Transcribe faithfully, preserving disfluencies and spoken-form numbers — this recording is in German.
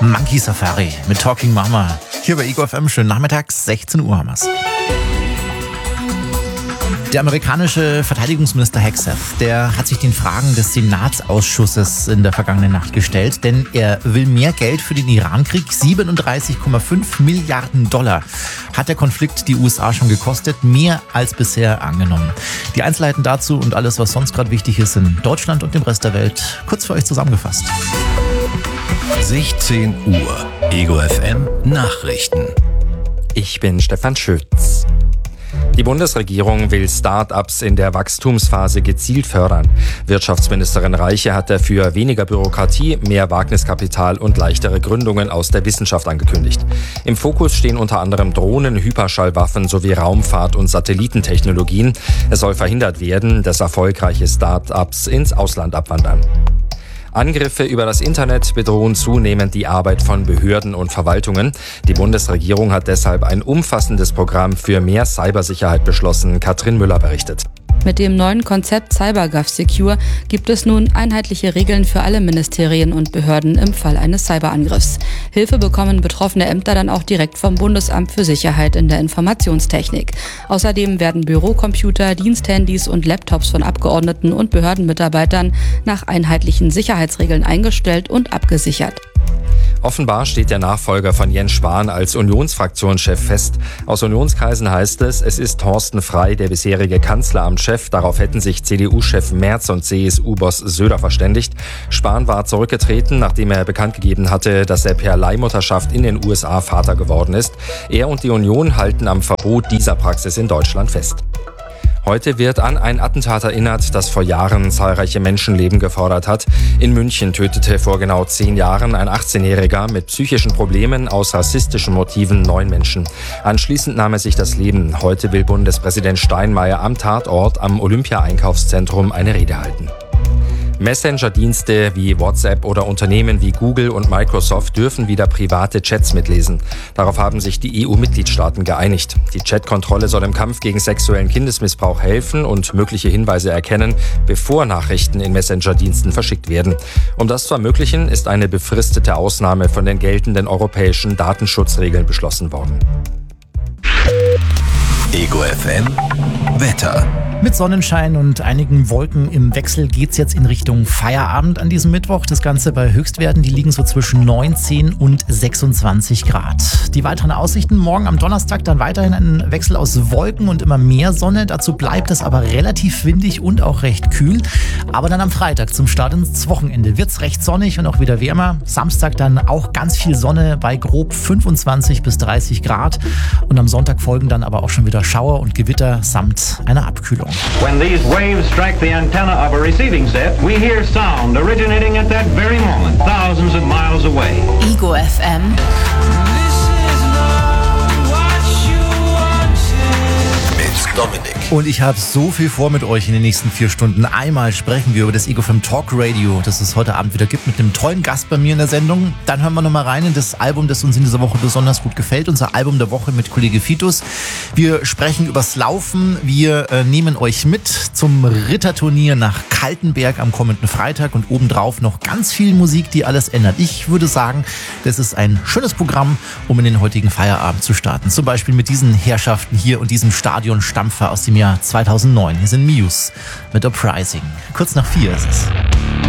Monkey Safari mit Talking Mama. Hier bei Ego F M, schönen Nachmittags, sechzehn Uhr haben wir's. Der amerikanische Verteidigungsminister Hegseth, der hat sich den Fragen des Senatsausschusses in der vergangenen Nacht gestellt, denn er will mehr Geld für den Irankrieg. siebenunddreißig Komma fünf Milliarden Dollar hat der Konflikt die U S A schon gekostet, mehr als bisher angenommen. Die Einzelheiten dazu und alles, was sonst gerade wichtig ist in Deutschland und dem Rest der Welt, kurz für euch zusammengefasst. sechzehn Uhr, Ego F M Nachrichten. Ich bin Stefan Schütz. Die Bundesregierung will Start-ups in der Wachstumsphase gezielt fördern. Wirtschaftsministerin Reiche hat dafür weniger Bürokratie, mehr Wagniskapital und leichtere Gründungen aus der Wissenschaft angekündigt. Im Fokus stehen unter anderem Drohnen, Hyperschallwaffen sowie Raumfahrt- und Satellitentechnologien. Es soll verhindert werden, dass erfolgreiche Start-ups ins Ausland abwandern. Angriffe über das Internet bedrohen zunehmend die Arbeit von Behörden und Verwaltungen. Die Bundesregierung hat deshalb ein umfassendes Programm für mehr Cybersicherheit beschlossen. Katrin Müller berichtet. Mit dem neuen Konzept CyberGovSecure gibt es nun einheitliche Regeln für alle Ministerien und Behörden im Fall eines Cyberangriffs. Hilfe bekommen betroffene Ämter dann auch direkt vom Bundesamt für Sicherheit in der Informationstechnik. Außerdem werden Bürocomputer, Diensthandys und Laptops von Abgeordneten und Behördenmitarbeitern nach einheitlichen Sicherheitsregeln eingestellt und abgesichert. Offenbar steht der Nachfolger von Jens Spahn als Unionsfraktionschef fest. Aus Unionskreisen heißt es, es ist Thorsten Frey, der bisherige Kanzleramtschef. Darauf hätten sich C D U-Chef Merz und C S U-Boss Söder verständigt. Spahn war zurückgetreten, nachdem er bekannt gegeben hatte, dass er per Leihmutterschaft in den U S A Vater geworden ist. Er und die Union halten am Verbot dieser Praxis in Deutschland fest. Heute wird an ein Attentat erinnert, das vor Jahren zahlreiche Menschenleben gefordert hat. In München tötete vor genau zehn Jahren ein achtzehnjähriger mit psychischen Problemen aus rassistischen Motiven neun Menschen. Anschließend nahm er sich das Leben. Heute will Bundespräsident Steinmeier am Tatort am Olympia-Einkaufszentrum eine Rede halten. Messenger-Dienste wie WhatsApp oder Unternehmen wie Google und Microsoft dürfen wieder private Chats mitlesen. Darauf haben sich die E U-Mitgliedstaaten geeinigt. Die Chatkontrolle soll im Kampf gegen sexuellen Kindesmissbrauch helfen und mögliche Hinweise erkennen, bevor Nachrichten in Messenger-Diensten verschickt werden. Um das zu ermöglichen, ist eine befristete Ausnahme von den geltenden europäischen Datenschutzregeln beschlossen worden. Ego F M Wetter. Mit Sonnenschein und einigen Wolken im Wechsel geht's jetzt in Richtung Feierabend an diesem Mittwoch. Das Ganze bei Höchstwerten, die liegen so zwischen neunzehn und sechsundzwanzig Grad. Die weiteren Aussichten: morgen am Donnerstag dann weiterhin ein Wechsel aus Wolken und immer mehr Sonne. Dazu bleibt es aber relativ windig und auch recht kühl. Aber dann am Freitag zum Start ins Wochenende wird's recht sonnig und auch wieder wärmer. Samstag dann auch ganz viel Sonne bei grob fünfundzwanzig bis dreißig Grad. Und am Sonntag folgen dann aber auch schon wieder Schauer und Gewitter samt einer Abkühlung. When these waves strike the antenna of a receiving set, we hear sound originating at that very moment, thousands of miles away. Ego F M. Mit Dominik. Und ich habe so viel vor mit euch in den nächsten vier Stunden. Einmal sprechen wir über das Ego F M Talk Radio, das es heute Abend wieder gibt, mit einem tollen Gast bei mir in der Sendung. Dann hören wir nochmal rein in das Album, das uns in dieser Woche besonders gut gefällt. Unser Album der Woche mit Kollege Fitus. Wir sprechen übers Laufen. Wir äh, nehmen euch mit zum Ritterturnier nach Kaltenberg am kommenden Freitag und obendrauf noch ganz viel Musik, die alles ändert. Ich würde sagen, das ist ein schönes Programm, um in den heutigen Feierabend zu starten. Zum Beispiel mit diesen Herrschaften hier und diesem Stadionstampfer aus dem Jahr zweitausendneun. Hier sind Muse mit Uprising. Kurz nach vier ist es.